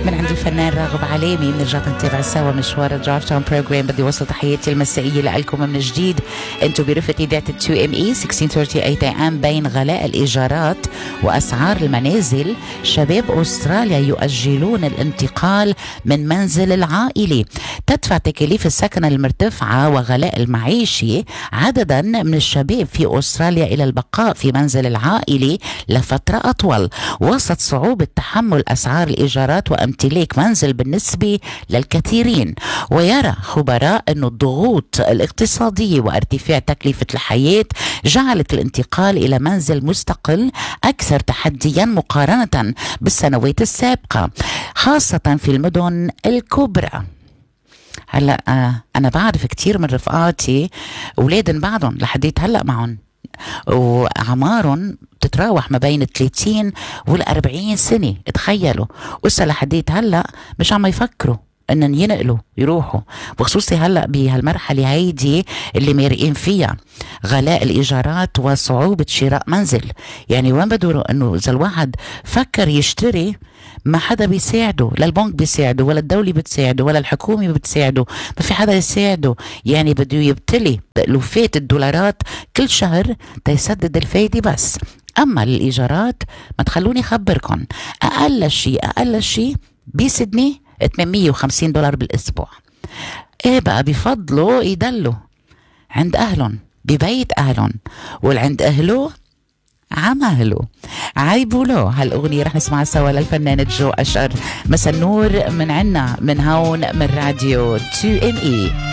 من عند الفنان راغب علامي. بنرجع نتابع سوا مشوار الجورج تاون بروجرام. بدي وصل تحياتي المسائية لكم من جديد. انتم برفقة إذاعة 2ME 1638 AM. بين غلاء الإيجارات وأسعار المنازل، شباب أستراليا يؤجلون الانتقال من منزل العائلة. تدفع تكاليف السكن المرتفعة وغلاء المعيشة عددا من الشباب في أستراليا إلى البقاء في منزل العائلة لفترة أطول، وسط صعوبة تحمل أسعار الإيجارات وامتلاك منزل بالنسبة للكثيرين. ويرى خبراء أن الضغوط الاقتصادية وارتفاع تكلفة الحياة جعلت الانتقال إلى منزل مستقل أكثر تحديا مقارنة بالسنوات السابقة، خاصة في المدن الكبرى. هلأ أنا بعرف كتير من رفقاتي أولادن بعضهم لحديت هلأ معهم وأعمارهم تتراوح ما بين 30 وال40 سنة. تخيلوا وإسا لحديت هلأ مش عم يفكروا أن ينقلوا يروحوا، بخصوصي هلأ بهالمرحلة هيدي اللي مارقين فيها غلاء الإيجارات وصعوبة شراء منزل. يعني وين بدوروا أنه إذا الواحد فكر يشتري ما حدا بيساعده، لا البنك بيساعده ولا الدولة بتساعده ولا الحكومة بتساعده، ما في حدا يساعده. يعني بده يبتلي بألوفات الدولارات كل شهر تيسدد الفايدة بس. أما الإيجارات ما تخلوني خبركن أقل شيء بسدني $850 بالأسبوع. إيه بقى بفضلوا يدلوا عند أهلهم ببيت أهلهم، والعند أهله عم أهله عيبوا له. هالأغنية رح نسمعها سوا للفنانة جو أشقر. مسا النور من عنا من هون من راديو 2ME.